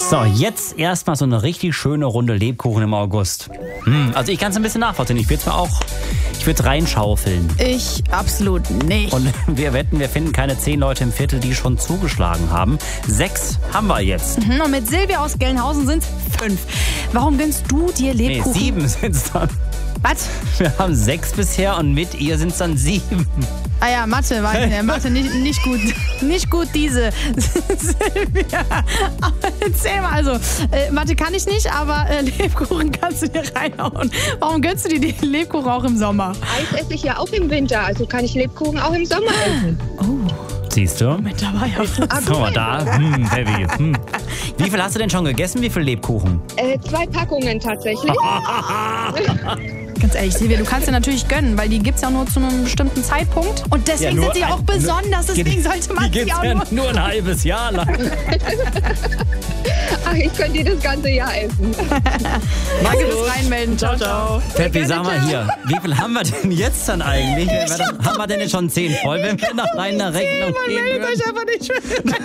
So, jetzt erstmal so eine richtig schöne Runde Lebkuchen im August. Also ich kann es ein bisschen nachvollziehen. Ich würde es reinschaufeln. Ich absolut nicht. Und wir wetten, wir finden keine 10 Leute im Viertel, die schon zugeschlagen haben. 6 haben wir jetzt. Und mit Silvia aus Gelnhausen sind es 5. Warum gönnst du dir Lebkuchen? 7 sind es dann. Was? Wir haben 6 bisher und mit ihr sind es dann 7. Ah ja, Mathe, Mathe nicht gut. Nicht gut diese. Silvia. Aber erzähl mal, also, Mathe kann ich nicht, aber Lebkuchen kannst du dir reinhauen. Warum gönnst du dir die Lebkuchen auch im Sommer? Eis esse ich ja auch im Winter, also kann ich Lebkuchen auch im Sommer essen. Oh, Siehst du? mit dabei. Guck mal da. Heavy. Wie viel hast du denn schon gegessen? Wie viel Lebkuchen? 2 Packungen tatsächlich. Ganz ehrlich, Silvia, du kannst dir natürlich gönnen, weil die gibt's ja nur zu einem bestimmten Zeitpunkt. Und deswegen Ja, sind sie auch besonders, deswegen sollte man die sie gibt's auch ja nur... nur ein halbes Jahr lang. Ach, ich könnte die das ganze Jahr essen. Danke fürs Reinmelden. Ciao, ciao. Peppi, sag mal hier, wie viel haben wir denn jetzt dann eigentlich? Haben wir denn jetzt schon 10 voll, wenn wir nach deiner Rechnung gehen würden? Meldet euch einfach nicht mehr.